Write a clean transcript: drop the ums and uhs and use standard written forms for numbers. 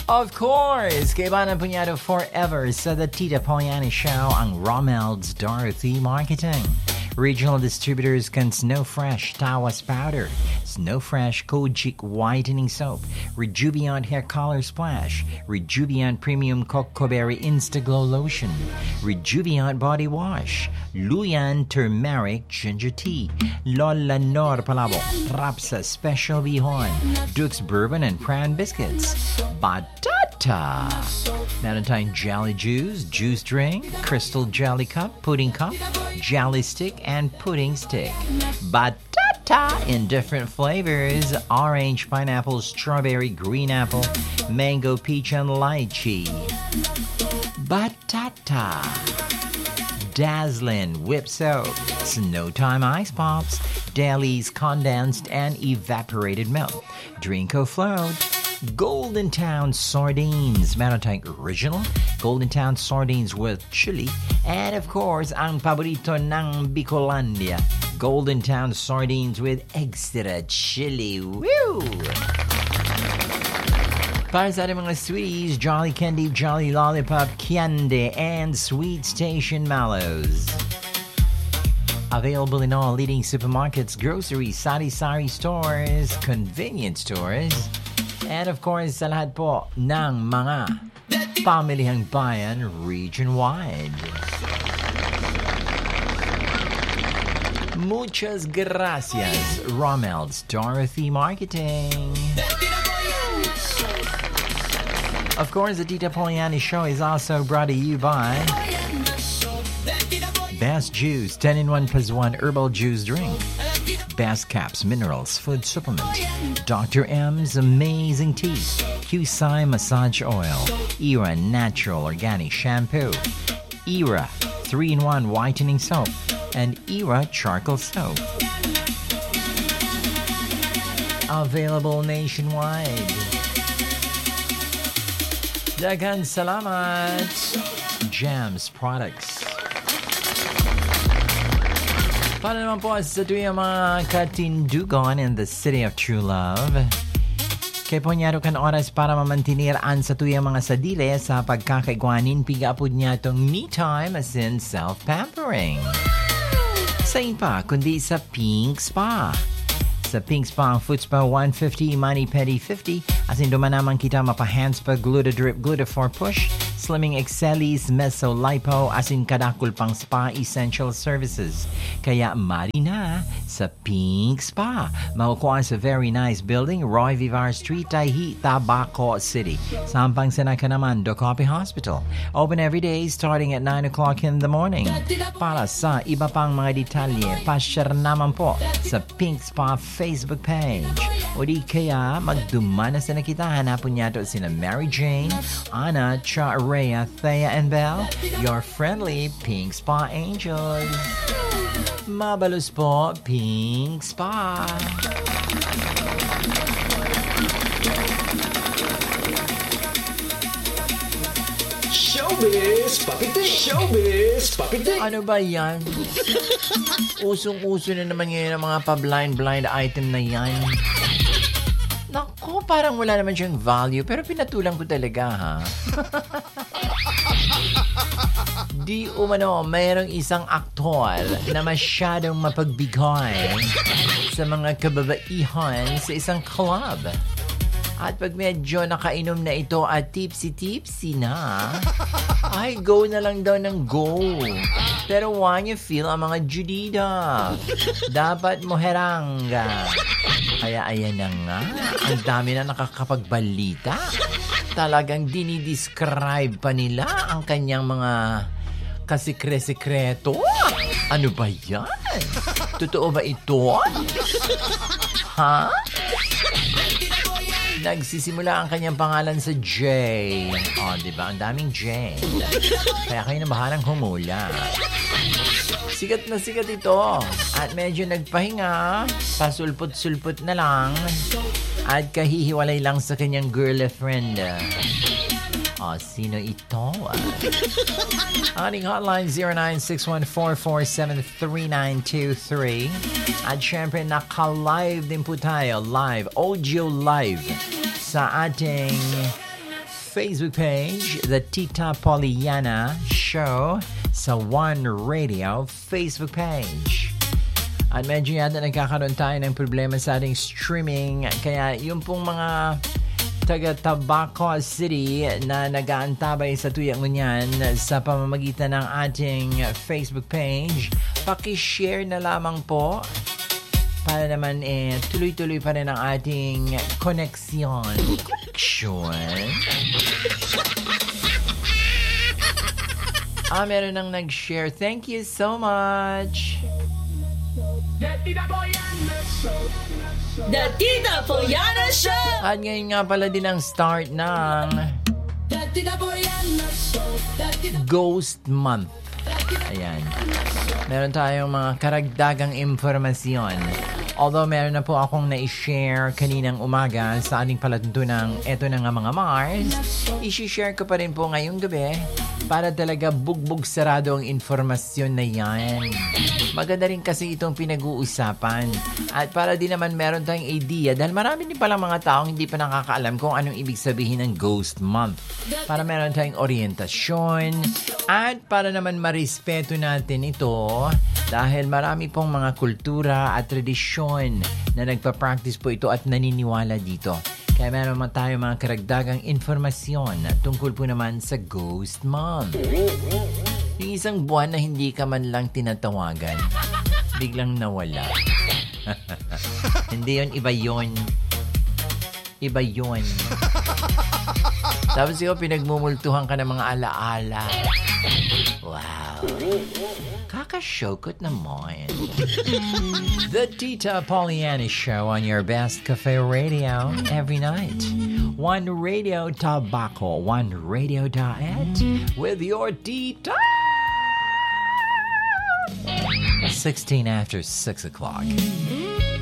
Of course, kay Banang Punyado forever sa The Tita Poliani Show ang Romel's Dorothy Marketing. Regional distributors can Snow Fresh Tawas Powder, Snow Fresh Kojic Whitening Soap, Rejuviant Hair Color Splash, Rejuviant Premium Cocoa Berry Instaglow Lotion, Rejuviant Body Wash, Luyan Turmeric Ginger Tea, Lola Nor Palabo, Rapsa Special Bihon, Duke's Bourbon and Crown Biscuits, Batata. Meron tayong Jelly Juice, Juice Drink, Crystal Jelly Cup, Pudding Cup, Jelly Stick, and Pudding Stick. Batata in different flavors: orange, pineapple, strawberry, green apple, mango, peach, and lychee. Batata. Dazzlin' Whip Soap, Snowtime Ice Pops, Daily's Condensed and Evaporated Milk, Drinko Float, Golden Town Sardines, meron tayong original Golden Town Sardines with chili, and of course, ang paborito ng Bicolandia, Golden Town Sardines with extra chili. Woo! Para sa ating mga sweeties, Jolly Candy, Jolly Lollipop, Candy, and Sweet Station Mallows. Available in all leading supermarkets, groceries, sari-sari stores, convenience stores, and of course, sa lahat po ng mga pamilihang bayan region-wide. Muchas gracias, Romel's Dorothy Marketing. Of course, the Tita Poliani Show is also brought to you by Best Juice 10-in-1 plus 1 Herbal Juice Drink, Best Caps Minerals Food Supplement, Dr. M's Amazing Tea, QSI Massage Oil, Era Natural Organic Shampoo, Era 3-in-1 Whitening Soap, and Era Charcoal Soap. Available nationwide. Daghang salamat, Jams Products. Para naman po sa tuyang mga katindugan in the city of true love, kay Punyado kan oras para mamantinir ang sa tuyang mga sadile sa pagkakaigwanin pigapod niya itong me time as in self-pampering. Sa pa, kundi sa Pink Spa. Sa Pink Spa, ang foot spa 150, mani pedi 50. As in duman naman kita mapa-hands pa, gluta drip, gluta for push, slimming excelis, meso lipo, as in kadakul pang spa essential services. Kaya mari na sa Pink Spa. Makukuha sa very nice building, Roy Vivar Street, Tahi, Tabaco City. Sampang Senaka naman, Docopi Hospital. Open every day starting at 9 o'clock in the morning. Para sa iba pang mga detalye, pa-share naman po sa Pink Spa Facebook page. O di kaya magdumana sa nakita, hanapon niya to sina Mary Jane, Anna, Cha, Rhea, Thea, and Belle, your friendly Pink Spa Angels. Mabalos po, Pink Spa. Showbiz Papiti! Showbiz Papiti! Ano ba yan? Usong-uso na naman ngayon ang mga pa-blind item na yan. Naku, parang wala naman siyang value, pero pinatulang ko talaga, ha? Di umano, mayroong isang aktor na masyadong mapagbigay sa mga kababaihan sa isang club. At pag medyo nakainom na ito at tipsy-tipsy na, ay go na lang daw ng go. Pero why you feel ang mga judida? Dapat moheranga. Kaya ayan na nga, ang dami na nakakapagbalita. Talagang dinidescribe pa nila ang kanyang mga kasikre-sikreto. Ano ba yan? Totoo ba ito? Ha? Nagsisimula ang kanyang pangalan sa J. Oh, di ba? Ang daming J. Kaya kayo na bahalang humula. Sikat na sikat ito. At medyo nagpahinga. Pasulpot-sulpot na lang. At kahihiwalay lang sa kanyang girlfriend. Oh, sino ito? Ating hotline 0961-447-3923. At syempre, naka-live din po tayo. Live, audio live sa ating Facebook page, The Tita Poliana Show sa One Radio Facebook page. At medyo yata nagkakaroon tayo ng problema sa ating streaming. Kaya yung pong mga taga Tabaco City na nag-aantabay sa tuyang ngunyan sa pamamagitan ng ating Facebook page, paki-share na lamang po para naman tuloy-tuloy pa rin ang ating koneksyon. Meron nang nag-share. Thank you so much. The Tita Poliana Show! At ngayon nga pala din ang start ng Ghost Month. Ayan. Meron tayong mga karagdagang impormasyon. Although meron na po akong na-share kaninang umaga sa ating palatuntunang eto na nga mga Mars, i-share ko pa rin po ngayong gabi para talaga bugbog sarado ang informasyon na yan. Maganda rin kasi itong pinag-uusapan. At para din naman meron tayong idea dahil marami din palang mga taong hindi pa nakakaalam kung anong ibig sabihin ng Ghost Month. Para meron tayong orientasyon at para naman marespeto natin ito dahil marami pong mga kultura at tradisyon na nagpa-practice po ito at naniniwala dito. Kaya meron naman tayo mga karagdagang informasyon tungkol po naman sa Ghost Month. Yung isang buwan na hindi ka man lang tinatawagan, biglang nawala. Hindi yun, iba yun. Iba yun. Tapos ikaw, pinagmumultuhan ka ng mga alaala. Wow. Kakashokot naman. The Tita Poliana Show on your best cafe radio every night. One Radio Tabaco, One Radio Diet with your Tita. 16 after 6 o'clock.